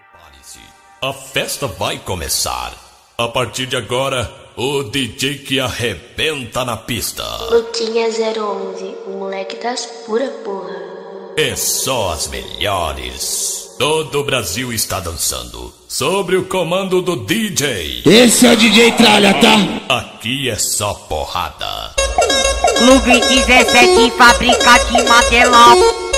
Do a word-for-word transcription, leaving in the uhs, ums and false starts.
Prepare-se, a festa vai começar. A partir de agora, o D J que arrebenta na pista. Luquinha zero onze, o moleque das pura porra. É só as melhores. Todo o Brasil está dançando sobre o comando do D J. Esse é o D J Tralha, tá? Aqui é só porrada. Clube dezessete, fábrica de material.